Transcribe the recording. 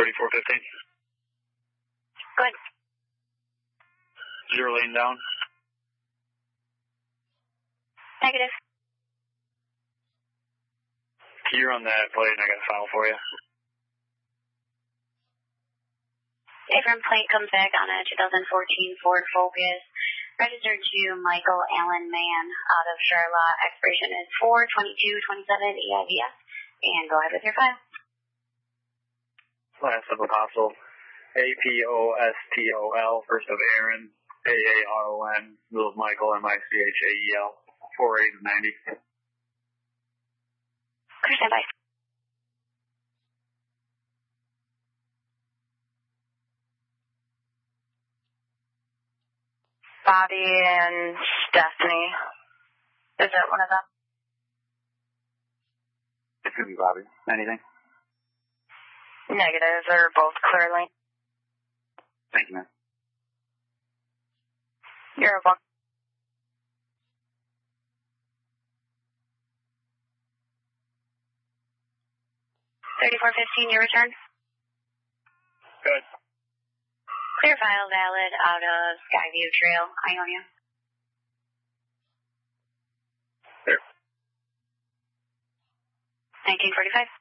3415. Good. 0 lane down. Negative. You're on that plate and I got a file for you. Different plate comes back on a 2014 Ford Focus. Registered to Michael Allen Mann out of Charlotte. Expiration is 4/22/27 EIVS. And go ahead with your file. Last of Apostle. APOSTOL. First of Aaron. AARON. Middle of Michael. MICHAEL. 4890. Clear standby. Bobby and Stephanie. Is that one of them? It could be Bobby. Anything? Negative. They're both clearly. Thank you, man. You're welcome. 3415, your return. Good. Clear file valid out of Skyview Trail, Ionia. There. 1945.